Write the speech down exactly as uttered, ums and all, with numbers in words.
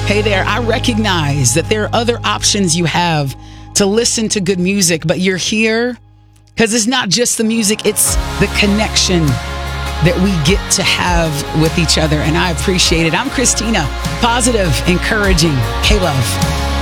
Hey there, I recognize that there are other options you have to listen to good music, but you're here because it's not just the music, it's the connection that we get to have with each other, and I appreciate it. I'm Christina, positive, encouraging, K-Love.